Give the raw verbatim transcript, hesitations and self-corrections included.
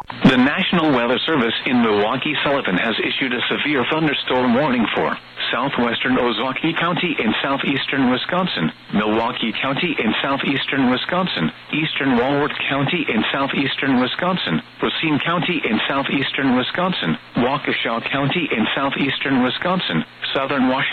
The National Weather Service in Milwaukee-Sullivan has issued a severe thunderstorm warning for southwestern Ozaukee County in southeastern Wisconsin, Milwaukee County in southeastern Wisconsin, eastern Walworth County in southeastern Wisconsin, Racine County in southeastern Wisconsin, Waukesha County in southeastern Wisconsin, southern Washington